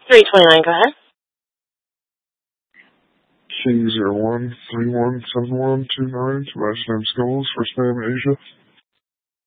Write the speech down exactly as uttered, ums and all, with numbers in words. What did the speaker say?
three twenty-nine, go ahead. King zero one three one seven one two nine to my Sam Skulls for Spam Asia.